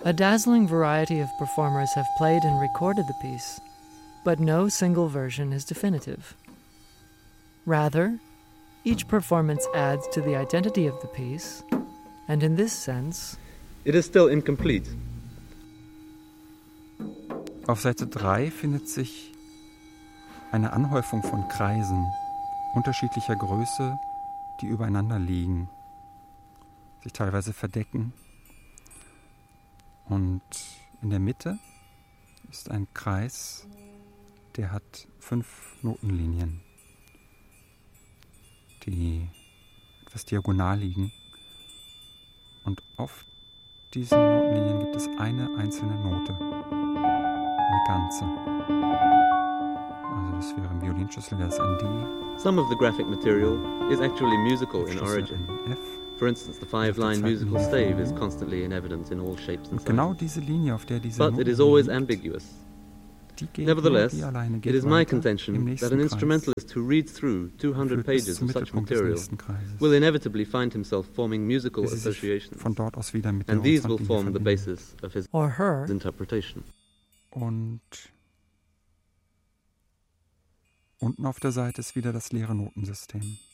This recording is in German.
A dazzling variety of performers have played and recorded the piece, but no single version is definitive. Rather, each performance adds to the identity of the piece, and in this sense, it is still incomplete. Auf Seite 3 findet sich eine Anhäufung von Kreisen unterschiedlicher Größe, die übereinander liegen, sich teilweise verdecken. Und in der Mitte ist ein Kreis, der hat 5 Notenlinien, die etwas diagonal liegen. Und auf diesen Notenlinien gibt es eine einzelne Note, eine ganze. Also das wäre im Violinschlüssel, wäre es ein D. Some of the graphic material is actually musical in Schlüssel origin. ein F. For instance, the 5-line musical stave is constantly in evidence in all shapes and Und genau sizes. diese Linie, auf der diese But Noten it is always liegt, ambiguous. die geht Nevertheless, nur, die alleine it geht is my weiter im contention that nächsten an Kreis. instrumentalist who reads through 200 Führt bis pages zum of such Mittelpunkt des material nächsten Kreises, will inevitably find himself forming musical bis sie sich associations, von dort aus wieder mit der and these will Horizont form the verbinden. basis of his or her, interpretation. Und unten auf der Seite ist wieder das leere Notensystem.